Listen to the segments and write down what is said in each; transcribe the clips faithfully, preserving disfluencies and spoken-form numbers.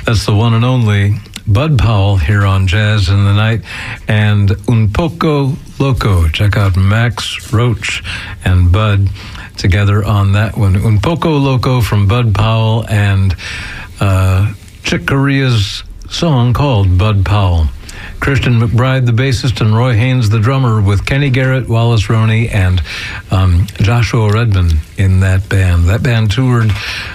That's the one and only Bud Powell here on Jazz in the Night, and Un Poco Loco. Check out Max Roach and Bud together on that one. Un Poco Loco from Bud Powell, and uh, Chick Corea's song called Bud Powell. Christian McBride, the bassist, and Roy Haynes, the drummer, with Kenny Garrett, Wallace Roney, and um, Joshua Redman in that band. That band toured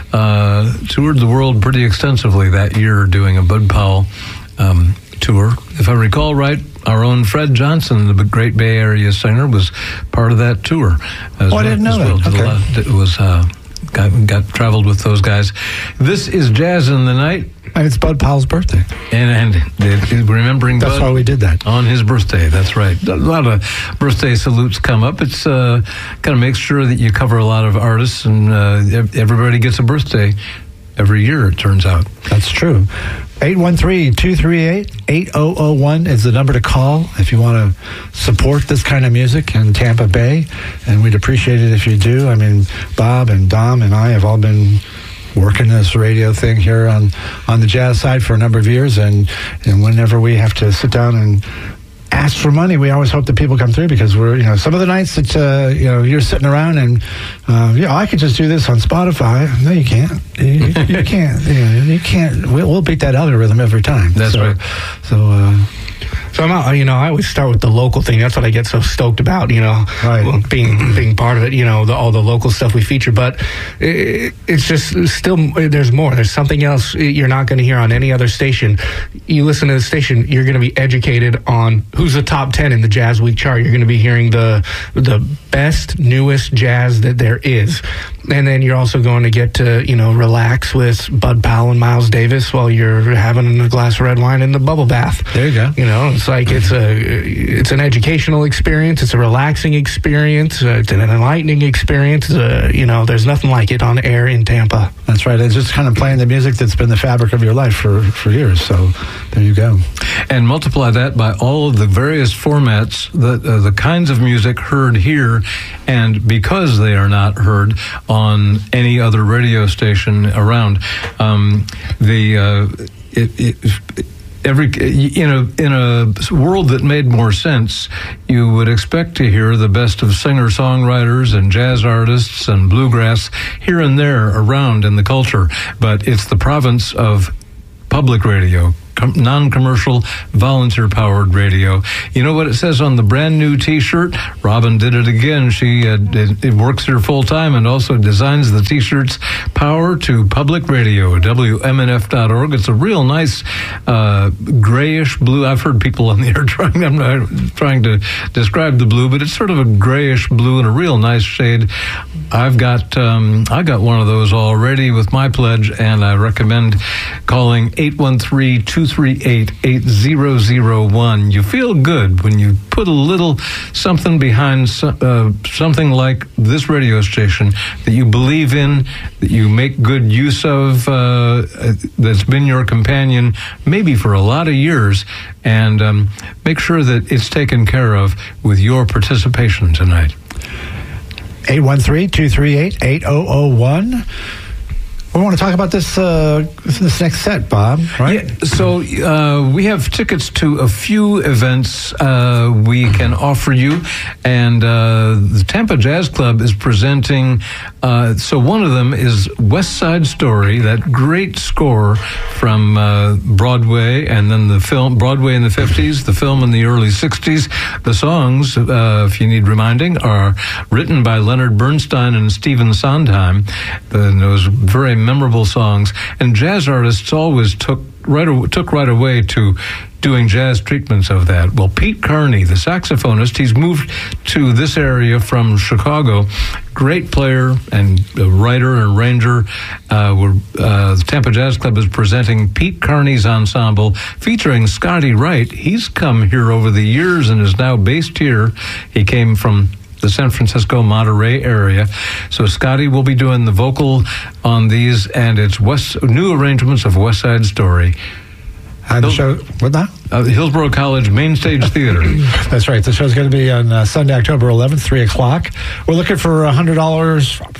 uh, toured the world pretty extensively that year, doing a Bud Powell um, tour. If I recall right, our own Fred Johnson, the great Bay Area singer, was part of that tour. As oh, I didn't know well. that. Okay. It was uh, got, got traveled with those guys. This is Jazz in the Night. And it's Bud Powell's birthday. And, and it, it, remembering That's Bud why we did that. on his birthday. That's right. A lot of birthday salutes come up. It's uh, kind of makes sure that you cover a lot of artists, and uh, everybody gets a birthday every year, it turns out. That's true. eight one three, two three eight, eight zero zero one is the number to call if you want to support this kind of music in Tampa Bay, and we'd appreciate it if you do. I mean, Bob and Dom and I have all been working this radio thing here on, on the jazz side for a number of years, and, and whenever we have to sit down and ask for money, we always hope that people come through, because we're, you know, some of the nights that, uh, you know, you're sitting around and, uh, you know, I could just do this on Spotify. No, you can't. You, you can't. You, know, you can't. We'll, we'll beat that algorithm every time. That's so, right. So, uh, So I'm out, you know, I always start with the local thing. That's what I get so stoked about, you know, right. being being part of it, you know, the, all the local stuff we feature. But it, it's just still, there's more. There's something else you're not going to hear on any other station. You listen to the station, you're going to be educated on who's the top ten in the Jazz Week chart. You're going to be hearing the the best, newest jazz that there is. And then you're also going to get to, you know, relax with Bud Powell and Miles Davis while you're having a glass of red wine in the bubble bath. There you go. You know, it's like it's a it's an educational experience. It's a relaxing experience. Uh, it's an enlightening experience. Uh, you know, there's nothing like it on air in Tampa. That's right. It's just kind of playing the music that's been the fabric of your life for, for years. So there you go. And multiply that by all of the various formats, the uh, the kinds of music heard here, and because they are not heard on any other radio station around, um, the uh, it, it, every in a in a world that made more sense, you would expect to hear the best of singer-songwriters and jazz artists and bluegrass here and there around in the culture, but it's the province of public radio, non-commercial, volunteer-powered radio. You know what it says on the brand new T-shirt? Robin did it again. She uh, it, it works here full-time and also designs the T-shirts. Power to Public Radio, W M N F dot org. It's a real nice uh, grayish blue. I've heard people on the air trying. I'm not trying to describe the blue, but it's sort of a grayish blue and a real nice shade. I've got um, I got one of those already with my pledge, and I recommend calling eight one three, two three eight, eight zero zero one. You feel good when you put a little something behind uh, something like this radio station that you believe in, that you make good use of, uh, that's been your companion maybe for a lot of years, and um, make sure that it's taken care of with your participation tonight. eight one three, two three eight, eight zero zero one. We want to talk about this uh, this next set, Bob, right? Yeah, so uh, we have tickets to a few events uh, we can offer you, and uh, the Tampa Jazz Club is presenting, uh, so one of them is West Side Story, that great score from uh, Broadway, and then the film, Broadway in the fifties, the film in the early sixties. The songs, uh, if you need reminding, are written by Leonard Bernstein and Stephen Sondheim. The, those very memorable songs, and jazz artists always took right took right away to doing jazz treatments of that. Well, Pete Carney, the saxophonist, he's moved to this area from Chicago. Great player and a writer and arranger. Uh, we're, uh, the Tampa Jazz Club is presenting Pete Carney's ensemble featuring Scotty Wright. He's come here over the years and is now based here. He came from the San Francisco Monterey area. So Scotty will be doing the vocal on these, and it's West new arrangements of West Side Story. And the show, what now? Uh, Hillsborough College Main Stage Theater. That's right. The show's going to be on uh, Sunday, October eleventh, three o'clock. We're looking for one hundred dollars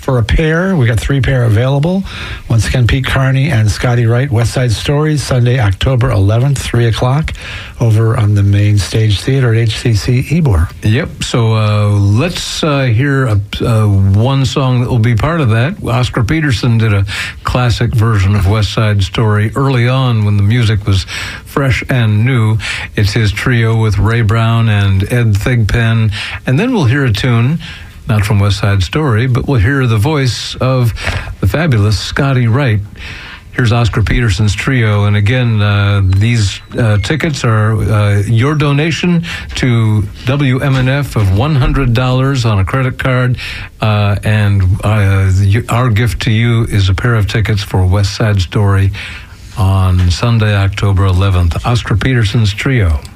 for a pair. We got three pair available. Once again, Pete Carney and Scotty Wright, West Side Stories, Sunday, October eleventh, three o'clock, over on the Main Stage Theater at H C C Ybor. Yep. So uh, let's uh, hear a, uh, one song that will be part of that. Oscar Peterson did a classic version of West Side Story early on when the music was fresh and new. It's his trio with Ray Brown and Ed Thigpen. And then we'll hear a tune, not from West Side Story, but we'll hear the voice of the fabulous Scotty Wright. Here's Oscar Peterson's trio. And again, uh, these uh, tickets are uh, your donation to W M N F of one hundred dollars on a credit card. Uh, and uh, the, our gift to you is a pair of tickets for West Side Story on Sunday, October eleventh. Oscar Peterson's trio.